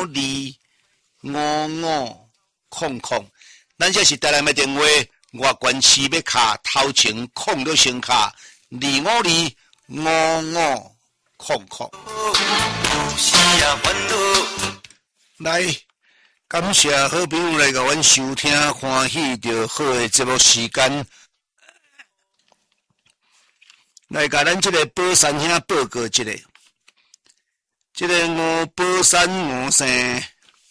525500，咱这是台南的电话，外关市要卡头前空就先卡2525500。来，感谢好朋友来甲阮收听，欢喜着好的节目时间。来甲咱这个宝山兄报告一下，这个吴宝山吴生，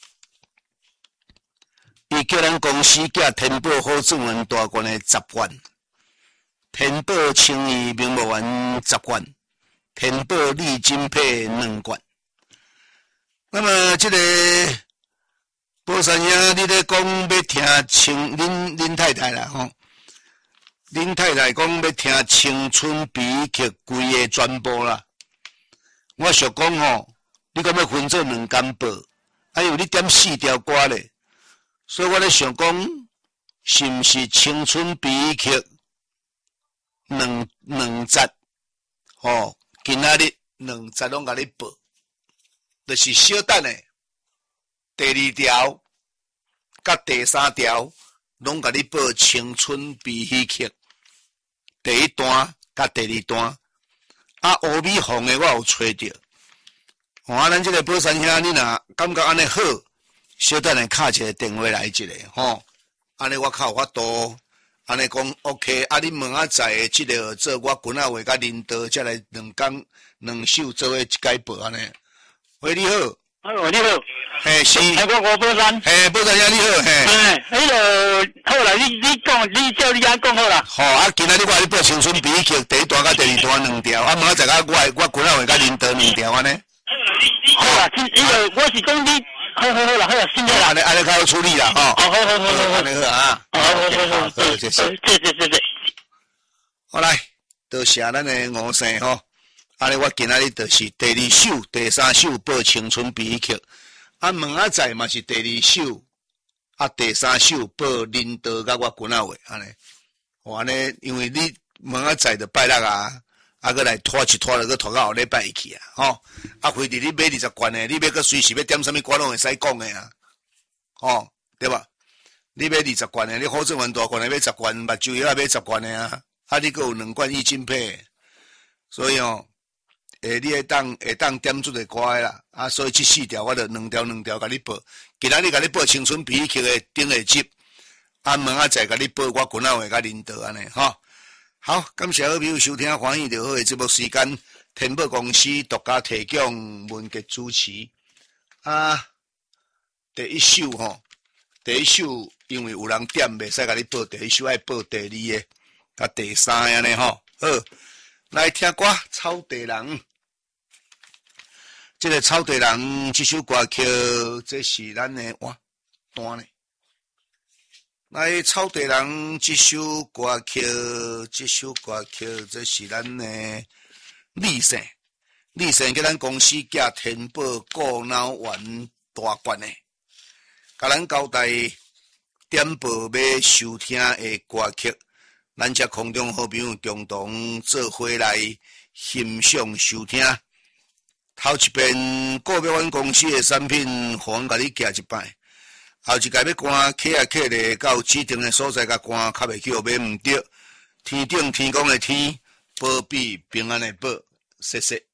伊叫咱公司寄天宝好状元大官的10罐，天宝青衣名目丸10罐，天宝丽金配2罐。那么这个宝山兄，你咧讲要听恁太太啦吼？恁太太讲要听青春悲剧规个全部啦。我想讲吼，你讲要分做2间报，因为你点4条歌咧，所以我咧想讲，是毋是青春悲剧两集？吼，今仔日2集拢甲你报，就是小等诶，第2条甲第3条拢甲你报青春悲剧。第1段甲第2段，乌米红的我有找着。咱这个宝山兄，你若感觉安尼好，小等下敲一个电话来一下，吼，安尼我较有法度，安尼讲 OK。你问仔载的这个做我君仔话甲领导，才来2首做伙一解报安尼。喂，你好。 你好。 嘿，是。 我宝山。 嘿，宝山兄你好，嘿。 迄个好啦，你讲，你照你安讲好啦。 好，今仔日我你报青春悲剧第1段甲第2段2条，问仔载甲我君仔话甲领导2条安尼。 好啦，我是讲你，好啦，现在啦， 安尼较好处理啦，吼。 好， 安尼好啊。 好，谢谢。 好来，多谢咱的吴生吼。安尼我今仔日就是第2首、第3首报青春悲剧，问仔载嘛是第2首，第3首报领导甲我君仔话安尼。安尼，因为你问仔载就拜六啊。搁来拖一拖，搁拖到后礼拜去啊，吼！回伫你买20罐的，你要搁随时要点啥物歌拢会使讲的啊，吼，对吧？你买20罐的，你好状元大罐的买10罐，目睭药也买10罐的啊，你搁有2罐益金配，所以你会当点出个歌的啦，所以这4条我就2条甲你报，今仔日甲你报青春悲剧的顶下集，问仔载甲你报我君仔话甲领导安尼，吼。好，感谢好朋友收听欢喜就好的节目时间，天宝公司独家提供，文杰主持。第1首吼，第1首因为有人点袂使甲你报第1首，爱报第2个，甲第3个安尼吼。好，来听歌《草地人》。这个《草地人》这首歌曲，这是咱的单呢。来，草地人这首歌曲，这是咱的立胜叫咱公司寄天宝顾脑丸大罐的，甲咱交代点报要收听的歌曲，咱这空中好朋友共同做伙来欣赏收听。头一遍个别阮公司的产品，互阮甲你寄一摆。后一届要赶客咧，到指定的所在甲赶，较袂去互买毋着。天顶天公的天，保庇平安的保，谢谢。